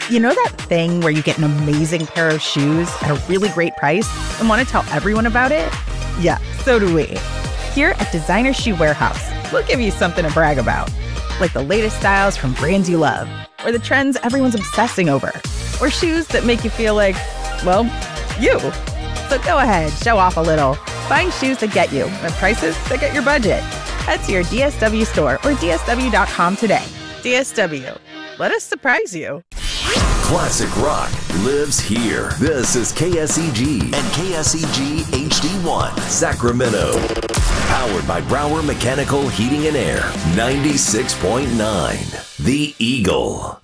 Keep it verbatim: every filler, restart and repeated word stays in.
You know that thing where you get an amazing pair of shoes at a really great price and want to tell everyone about it? Yeah, so do we. Here at Designer Shoe Warehouse, we'll give you something to brag about, like the latest styles from brands you love, or the trends everyone's obsessing over, or shoes that make you feel like, well, you. So go ahead, show off a little. Find shoes that get you at prices that get your budget. Head to your D S W store or D S W dot com today. D S W, let us surprise you. Classic rock lives here. This is K S E G and K S E G H D one, Sacramento. Powered by Brower Mechanical Heating and Air, ninety-six point nine, The Eagle.